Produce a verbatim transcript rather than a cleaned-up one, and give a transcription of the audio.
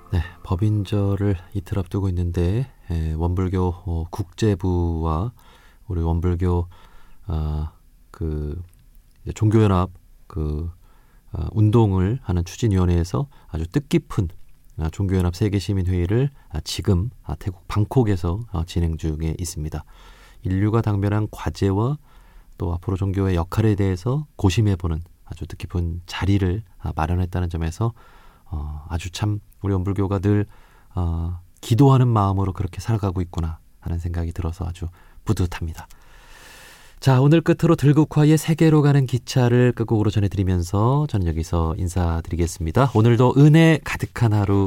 네, 법인절을 이틀 앞두고 있는데 에, 원불교 어, 국제부와 우리 원불교 아, 그 이제 종교연합 그 어, 운동을 하는 추진위원회에서 아주 뜻깊은 아, 종교연합 세계시민회의를 아, 지금 아, 태국 방콕에서 아, 진행 중에 있습니다. 인류가 당면한 과제와 또 앞으로 종교의 역할에 대해서 고심해보는 아주 뜻깊은 자리를 아, 마련했다는 점에서 어, 아주 참 우리 원불교가 늘 어, 기도하는 마음으로 그렇게 살아가고 있구나 하는 생각이 들어서 아주 뿌듯합니다. 자, 오늘 끝으로 들국화의 세계로 가는 기차를 끝곡으로 전해드리면서 저는 여기서 인사드리겠습니다. 오늘도 은혜 가득한 하루